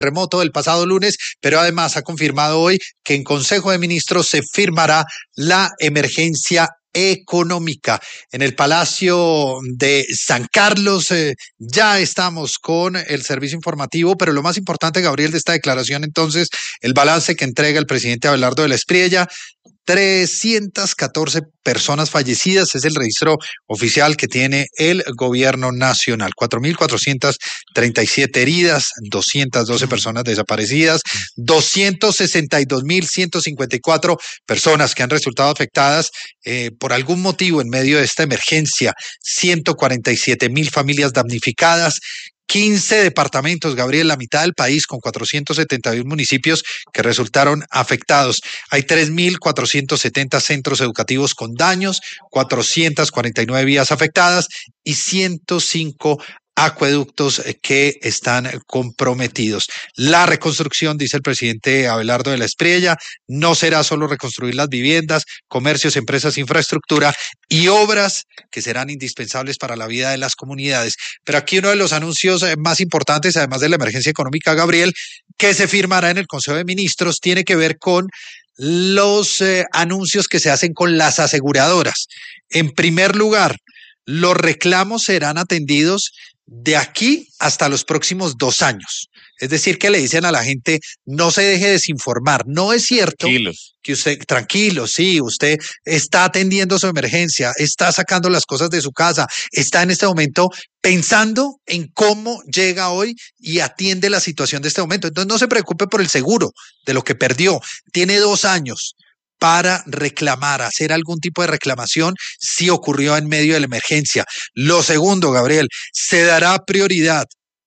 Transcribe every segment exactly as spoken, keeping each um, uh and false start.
remoto del pasado lunes, pero además ha confirmado hoy que en Consejo de Ministros se firmará la emergencia económica. En el Palacio de San Carlos eh, ya estamos con el servicio informativo, pero lo más importante, Gabriel, de esta declaración, entonces, el balance que entrega el presidente Abelardo de la Espriella. trescientas catorce personas fallecidas es el registro oficial que tiene el gobierno nacional. cuatro mil cuatrocientas treinta y siete heridas, doscientas doce personas desaparecidas, doscientas sesenta y dos mil ciento cincuenta y cuatro personas que han resultado afectadas eh, por algún motivo en medio de esta emergencia, ciento cuarenta y siete mil familias damnificadas, quince departamentos, Gabriel, la mitad del país, con cuatrocientos setenta y uno municipios que resultaron afectados. Hay tres mil cuatrocientos setenta centros educativos con daños, cuatrocientas cuarenta y nueve vías afectadas y ciento cinco acueductos que están comprometidos. La reconstrucción, dice el presidente Abelardo de la Espriella, no será solo reconstruir las viviendas, comercios, empresas, infraestructura y obras que serán indispensables para la vida de las comunidades. Pero aquí uno de los anuncios más importantes, además de la emergencia económica, Gabriel, que se firmará en el Consejo de Ministros, tiene que ver con los eh, anuncios que se hacen con las aseguradoras. En primer lugar, los reclamos serán atendidos de aquí hasta los próximos dos años. Es decir, que le dicen a la gente, no se deje desinformar. No es cierto Tranquilos. que usted, tranquilo, sí, usted está atendiendo su emergencia, está sacando las cosas de su casa, está en este momento pensando en cómo llega hoy y atiende la situación de este momento. Entonces no se preocupe por el seguro de lo que perdió. Tiene dos años para reclamar, hacer algún tipo de reclamación si ocurrió en medio de la emergencia. Lo segundo, Gabriel, se dará prioridad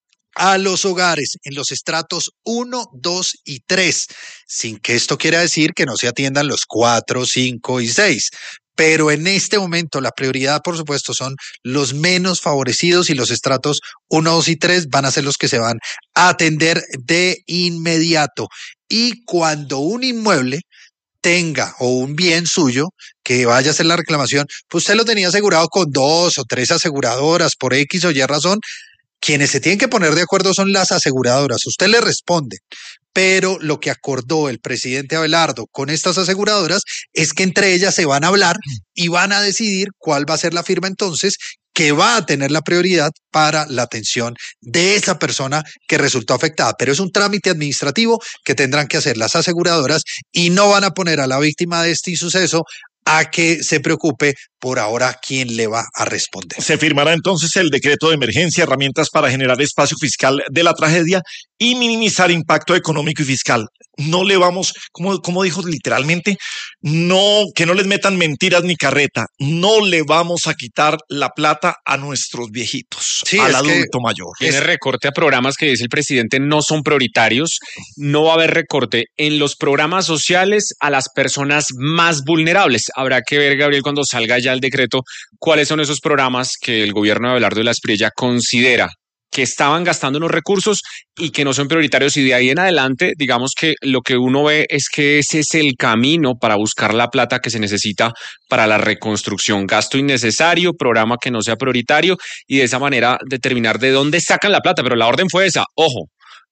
a los hogares en los estratos uno, dos y tres, sin que esto quiera decir que no se atiendan los cuatro, cinco y seis. Pero en este momento la prioridad, por supuesto, son los menos favorecidos y los estratos uno, dos y tres van a ser los que se van a atender de inmediato. Y cuando un inmueble tenga o un bien suyo que vaya a hacer la reclamación, pues usted lo tenía asegurado con dos o tres aseguradoras por X o Y razón, quienes se tienen que poner de acuerdo son las aseguradoras. Usted le responde, pero lo que acordó el presidente Abelardo con estas aseguradoras es que entre ellas se van a hablar y van a decidir cuál va a ser la firma entonces que va a tener la prioridad para la atención de esa persona que resultó afectada. Pero es un trámite administrativo que tendrán que hacer las aseguradoras y no van a poner a la víctima de este insuceso a que se preocupe por ahora quién le va a responder. Se firmará entonces el decreto de emergencia, herramientas para generar espacio fiscal de la tragedia y minimizar impacto económico y fiscal. No le vamos, como, como dijo literalmente, no, que no les metan mentiras ni carreta. No le vamos a quitar la plata a nuestros viejitos, sí, al adulto mayor. Tiene recorte a programas que dice el presidente no son prioritarios. No va a haber recorte en los programas sociales a las personas más vulnerables. Habrá que ver, Gabriel, cuando salga ya el decreto, cuáles son esos programas que el gobierno de Abelardo de la Espriella considera que estaban gastando los recursos y que no son prioritarios, y de ahí en adelante, digamos que lo que uno ve es que ese es el camino para buscar la plata que se necesita para la reconstrucción. Gasto innecesario, programa que no sea prioritario, y de esa manera determinar de dónde sacan la plata, pero la orden fue esa, ojo.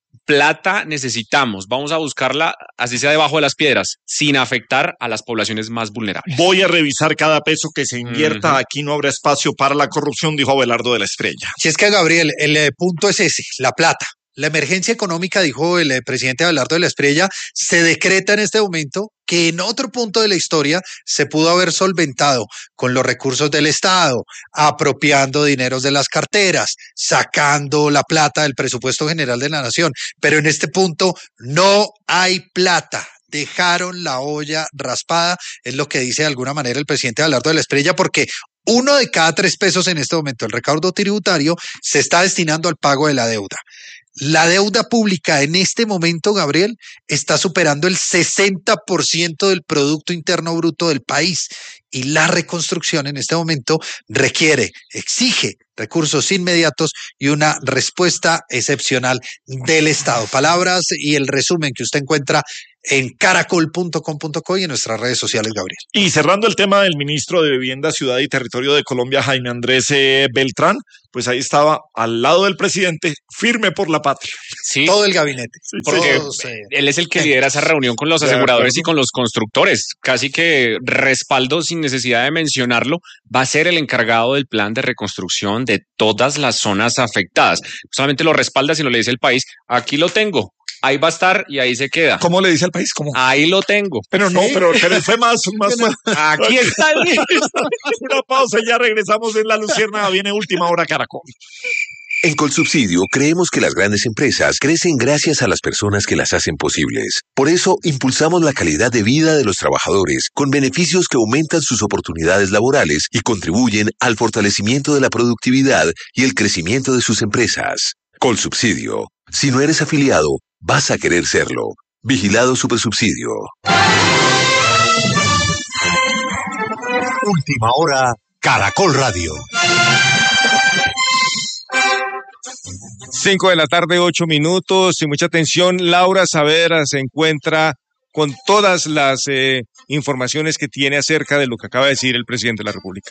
Plata necesitamos, vamos a buscarla así sea debajo de las piedras, sin afectar a las poblaciones más vulnerables. Voy a revisar cada peso que se invierta, uh-huh. Aquí no habrá espacio para la corrupción, dijo Abelardo de la Espriella. Si es que, Gabriel, el eh, punto es ese, la plata. La emergencia económica, dijo el eh, presidente Abelardo de la Espriella, se decreta en este momento que en otro punto de la historia se pudo haber solventado con los recursos del Estado, apropiando dineros de las carteras, sacando la plata del presupuesto general de la nación. Pero en este punto no hay plata. Dejaron la olla raspada, es lo que dice de alguna manera el presidente Abelardo de la Espriella, porque uno de cada tres pesos en este momento, el recaudo tributario, se está destinando al pago de la deuda. La deuda pública en este momento, Gabriel, está superando el sesenta por ciento del Producto Interno Bruto del país, y la reconstrucción en este momento requiere, exige recursos inmediatos y una respuesta excepcional del Estado. Palabras y el resumen que usted encuentra en caracol punto com punto co y en nuestras redes sociales, Gabriel. Y cerrando el tema del ministro de Vivienda, Ciudad y Territorio de Colombia, Jaime Andrés eh, Beltrán, pues ahí estaba al lado del presidente, firme por la patria. Sí, todo el gabinete. Sí, porque todos, eh, él es el que lidera esa reunión con los aseguradores y con los constructores. Casi que respaldo sin necesidad de mencionarlo, va a ser el encargado del plan de reconstrucción de todas las zonas afectadas. No solamente lo respalda, sino le dice el país, aquí lo tengo. Ahí va a estar y ahí se queda. ¿Cómo le dice al país? ¿Cómo? Ahí lo tengo. Pero no, ¿Sí? pero, pero fue más, más Bueno, aquí está el Una pausa y ya regresamos en La Luciérnaga. Viene Última Hora Caracol. En Colsubsidio creemos que las grandes empresas crecen gracias a las personas que las hacen posibles. Por eso impulsamos la calidad de vida de los trabajadores con beneficios que aumentan sus oportunidades laborales y contribuyen al fortalecimiento de la productividad y el crecimiento de sus empresas. Colsubsidio. Si no eres afiliado, vas a querer serlo. Vigilado Supersubsidio. Última Hora, Caracol Radio. Cinco de la tarde, ocho minutos, y mucha atención. Laura Saavedra se encuentra con todas las eh, informaciones que tiene acerca de lo que acaba de decir el presidente de la República.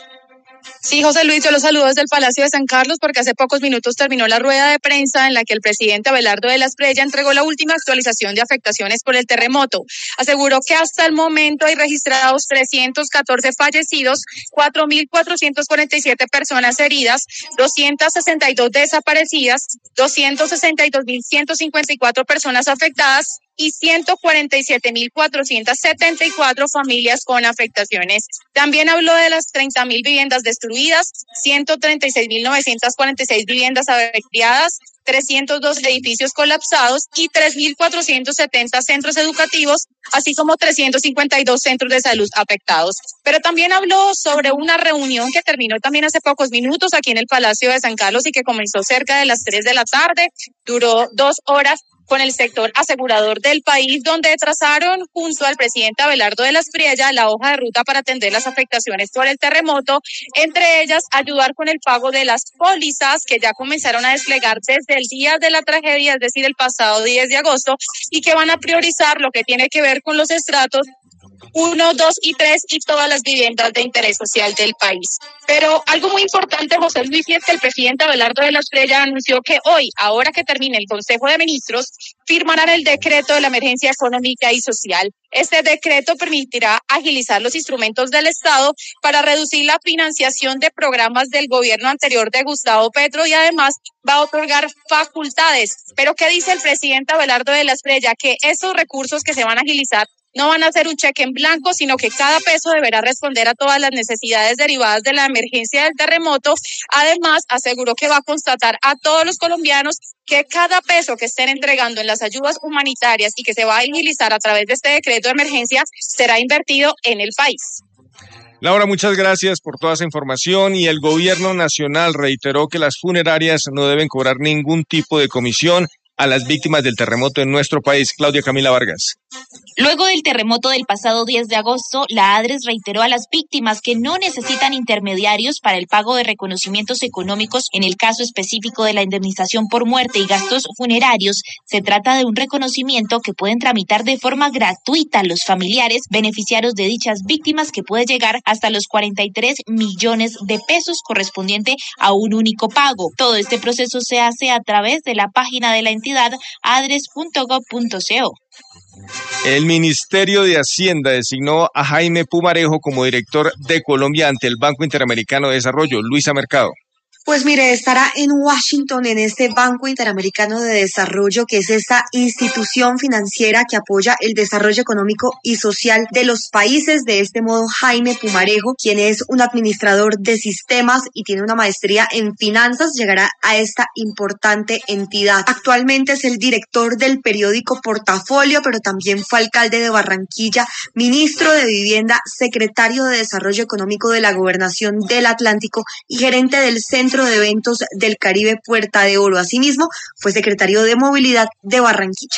Sí, José Luis, yo los saludo desde el Palacio de San Carlos porque hace pocos minutos terminó la rueda de prensa en la que el presidente Abelardo de la Espriella entregó la última actualización de afectaciones por el terremoto. Aseguró que hasta el momento hay registrados trescientos catorce fallecidos, cuatro mil cuatrocientas cuarenta y siete personas heridas, doscientas sesenta y dos desaparecidas, doscientas sesenta y dos mil ciento cincuenta y cuatro personas afectadas y ciento cuarenta y siete mil cuatrocientas setenta y cuatro familias con afectaciones. También habló de las treinta mil viviendas destruidas, ciento treinta y seis mil novecientas cuarenta y seis viviendas averiadas, trescientos dos edificios colapsados y tres mil cuatrocientos setenta centros educativos, así como trescientos cincuenta y dos centros de salud afectados. Pero también habló sobre una reunión que terminó también hace pocos minutos aquí en el Palacio de San Carlos y que comenzó cerca de las tres de la tarde, duró dos horas con el sector asegurador del país, donde trazaron junto al presidente Abelardo de la Espriella la hoja de ruta para atender las afectaciones por el terremoto, entre ellas ayudar con el pago de las pólizas que ya comenzaron a desplegar desde el día de la tragedia, es decir, el pasado diez de agosto, y que van a priorizar lo que tiene que ver con los estratos uno, dos y tres y todas las viviendas de interés social del país. Pero algo muy importante, José Luis, y es que el presidente Abelardo de la Espriella anunció que hoy, ahora que termine el Consejo de Ministros, firmarán el decreto de la emergencia económica y social. Este decreto permitirá agilizar los instrumentos del Estado para reducir la financiación de programas del gobierno anterior de Gustavo Petro y además va a otorgar facultades. Pero ¿qué dice el presidente Abelardo de la Espriella? Que esos recursos que se van a agilizar no van a ser un cheque en blanco, sino que cada peso deberá responder a todas las necesidades derivadas de la emergencia del terremoto. Además, aseguró que va a constatar a todos los colombianos que cada peso que estén entregando en las ayudas humanitarias y que se va a agilizar a través de este decreto de emergencia será invertido en el país. Laura, muchas gracias por toda esa información. Y el gobierno nacional reiteró que las funerarias no deben cobrar ningún tipo de comisión a las víctimas del terremoto en nuestro país. Claudia Camila Vargas. Luego del terremoto del pasado diez de agosto, la ADRES reiteró a las víctimas que no necesitan intermediarios para el pago de reconocimientos económicos en el caso específico de la indemnización por muerte y gastos funerarios. Se trata de un reconocimiento que pueden tramitar de forma gratuita los familiares beneficiarios de dichas víctimas, que puede llegar hasta los cuarenta y tres millones de pesos correspondiente a un único pago. Todo este proceso se hace a través de la página de la entidad adres punto gob punto co. El Ministerio de Hacienda designó a Jaime Pumarejo como director de Colombia ante el Banco Interamericano de Desarrollo. Luisa Mercado. Pues mire, estará en Washington, en este Banco Interamericano de Desarrollo, que es esta institución financiera que apoya el desarrollo económico y social de los países. De este modo, Jaime Pumarejo, quien es un administrador de sistemas y tiene una maestría en finanzas, llegará a esta importante entidad. Actualmente es el director del periódico Portafolio, pero también fue alcalde de Barranquilla, ministro de Vivienda, secretario de Desarrollo Económico de la Gobernación del Atlántico y gerente del Centro de Eventos del Caribe Puerta de Oro. Asimismo, fue secretario de Movilidad de Barranquilla.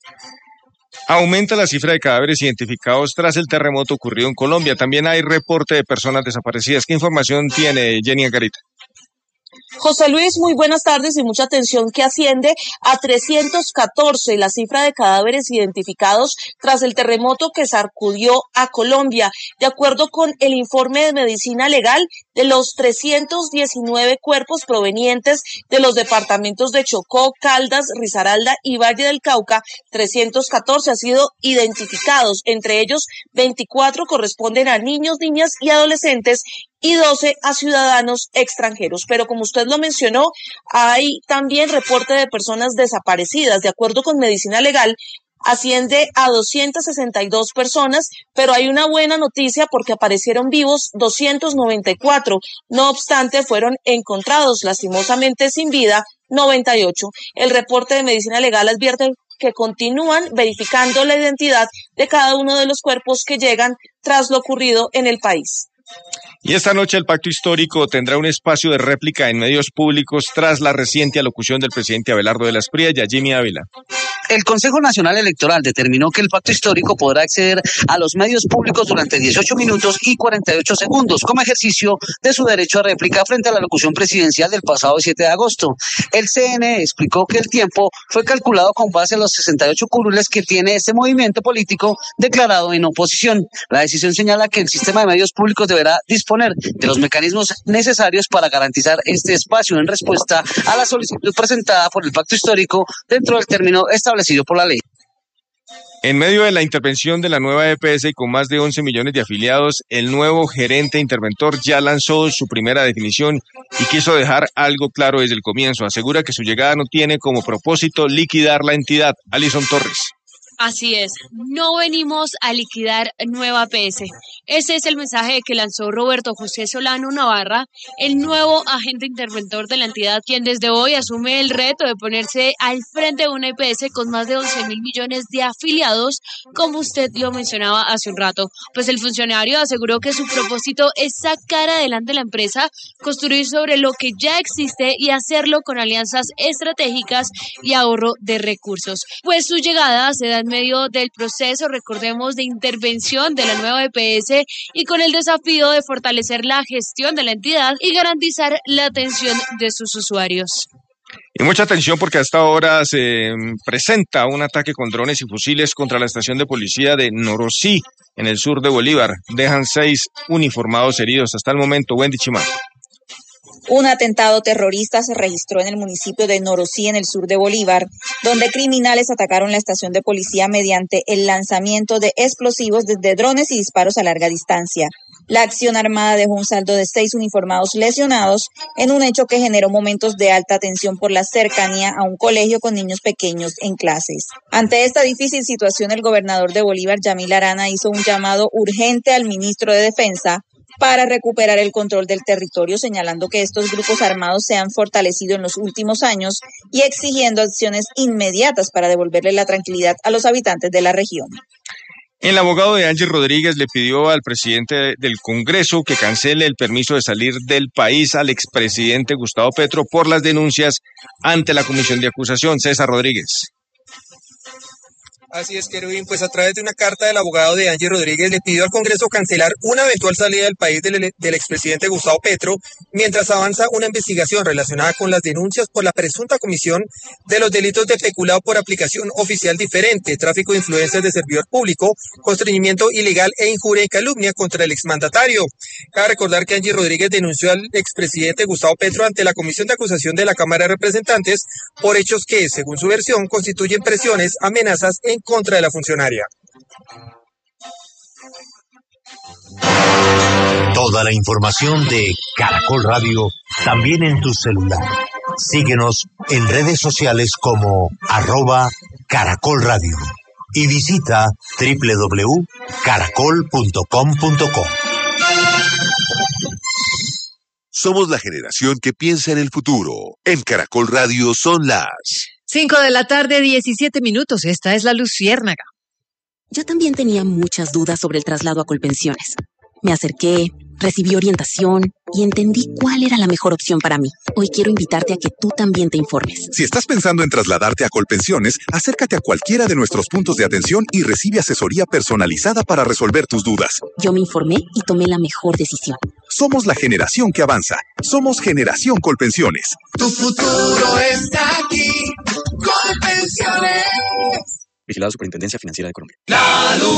Aumenta la cifra de cadáveres identificados tras el terremoto ocurrido en Colombia. También hay reporte de personas desaparecidas. ¿Qué información tiene Jenny Angarita? José Luis, muy buenas tardes y mucha atención, que asciende a trescientos catorce la cifra de cadáveres identificados tras el terremoto que sacudió a Colombia. De acuerdo con el informe de Medicina Legal, de los trescientos diecinueve cuerpos provenientes de los departamentos de Chocó, Caldas, Risaralda y Valle del Cauca, trescientos catorce han sido identificados. Entre ellos, veinticuatro corresponden a niños, niñas y adolescentes y doce a ciudadanos extranjeros. Pero como usted lo mencionó, hay también reporte de personas desaparecidas. De acuerdo con Medicina Legal, asciende a doscientas sesenta y dos personas, pero hay una buena noticia porque aparecieron vivos doscientos noventa y cuatro. No obstante, fueron encontrados lastimosamente sin vida noventa y ocho. El reporte de Medicina Legal advierte que continúan verificando la identidad de cada uno de los cuerpos que llegan tras lo ocurrido en el país. Y esta noche el Pacto Histórico tendrá un espacio de réplica en medios públicos tras la reciente alocución del presidente Abelardo de la Espriella. Jimmy Ávila. El Consejo Nacional Electoral determinó que el Pacto Histórico podrá acceder a los medios públicos durante dieciocho minutos y cuarenta y ocho segundos como ejercicio de su derecho a réplica frente a la locución presidencial del pasado siete de agosto. El C N E explicó que el tiempo fue calculado con base a los sesenta y ocho curules que tiene este movimiento político declarado en oposición. La decisión señala que el sistema de medios públicos deberá disponer de los mecanismos necesarios para garantizar este espacio en respuesta a la solicitud presentada por el Pacto Histórico dentro del término establecido por la ley. En medio de la intervención de la nueva E P S y con más de once millones de afiliados, el nuevo gerente interventor ya lanzó su primera definición y quiso dejar algo claro desde el comienzo. Asegura que su llegada no tiene como propósito liquidar la entidad. Alison Torres. Así es, no venimos a liquidar Nueva P S. Ese es el mensaje que lanzó Roberto José Solano Navarra, el nuevo agente interventor de la entidad, quien desde hoy asume el reto de ponerse al frente de una E P S con más de once mil millones de afiliados, como usted lo mencionaba hace un rato. Pues el funcionario aseguró que su propósito es sacar adelante la empresa, construir sobre lo que ya existe y hacerlo con alianzas estratégicas y ahorro de recursos. Pues su llegada se da en medio del proceso, recordemos, de intervención de la nueva E P S y con el desafío de fortalecer la gestión de la entidad y garantizar la atención de sus usuarios. Y mucha atención porque hasta ahora se presenta un ataque con drones y fusiles contra la estación de policía de Norosí, en el sur de Bolívar. Dejan seis uniformados heridos hasta el momento. Wendy Chimán. Un atentado terrorista se registró en el municipio de Norosí, en el sur de Bolívar, donde criminales atacaron la estación de policía mediante el lanzamiento de explosivos desde drones y disparos a larga distancia. La acción armada dejó un saldo de seis uniformados lesionados en un hecho que generó momentos de alta tensión por la cercanía a un colegio con niños pequeños en clases. Ante esta difícil situación, el gobernador de Bolívar, Yamil Arana, hizo un llamado urgente al ministro de Defensa para recuperar el control del territorio, señalando que estos grupos armados se han fortalecido en los últimos años y exigiendo acciones inmediatas para devolverle la tranquilidad a los habitantes de la región. El abogado de Angie Rodríguez le pidió al presidente del Congreso que cancele el permiso de salir del país al expresidente Gustavo Petro por las denuncias ante la comisión de acusación. César Rodríguez. Así es, Kerwin, pues a través de una carta del abogado de Angie Rodríguez le pidió al Congreso cancelar una eventual salida del país del, del expresidente Gustavo Petro mientras avanza una investigación relacionada con las denuncias por la presunta comisión de los delitos de peculado por aplicación oficial diferente, tráfico de influencias de servidor público, constreñimiento ilegal e injuria y calumnia contra el exmandatario. Cabe recordar que Angie Rodríguez denunció al expresidente Gustavo Petro ante la comisión de acusación de la Cámara de Representantes por hechos que, según su versión, constituyen presiones, amenazas en contra de la funcionaria. Toda la información de Caracol Radio también en tu celular. Síguenos en redes sociales como arroba Caracol Radio y visita doble u doble u doble u punto caracol punto com punto co. Somos la generación que piensa en el futuro. En Caracol Radio son las cinco de la tarde, diecisiete minutos. Esta es La Luciérnaga. Yo también tenía muchas dudas sobre el traslado a Colpensiones. Me acerqué, recibí orientación y entendí cuál era la mejor opción para mí. Hoy quiero invitarte a que tú también te informes. Si estás pensando en trasladarte a Colpensiones, acércate a cualquiera de nuestros puntos de atención y recibe asesoría personalizada para resolver tus dudas. Yo me informé y tomé la mejor decisión. Somos la generación que avanza. Somos Generación Colpensiones. Tu futuro está aquí. Colpensiones. Vigilado Superintendencia Financiera de Colombia. La luz